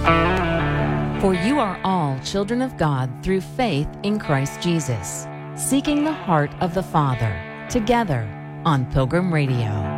For you are all children of God through faith in Christ Jesus, seeking the heart of the Father, together on Pilgrim Radio.